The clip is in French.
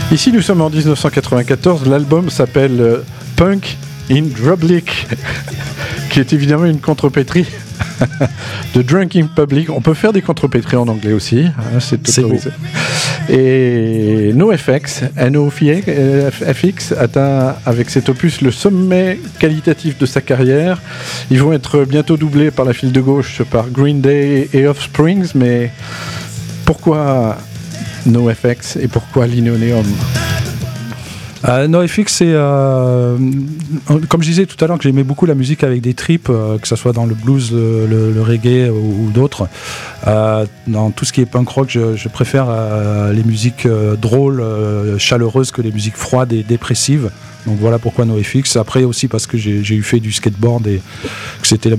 Ici, nous sommes en 1994. L'album s'appelle Punk in Drublic, qui est évidemment une contrepétrie de Drunk in Public. On peut faire des contrepétries en anglais aussi, hein, c'est autorisé. Et NoFX, NoFX atteint avec cet opus le sommet qualitatif de sa carrière. Ils vont être bientôt doublés par la file de gauche par Green Day et Offsprings, mais pourquoi NoFX et pourquoi Linoleum? NoFX, c'est comme je disais tout à l'heure que j'aimais beaucoup la musique avec des tripes, que ce soit dans le blues, le reggae ou d'autres. Dans tout ce qui est punk rock, je préfère les musiques drôles, chaleureuses que les musiques froides et dépressives. Donc voilà pourquoi NoFX. Après aussi parce que j'ai eu fait du skateboard et que c'était la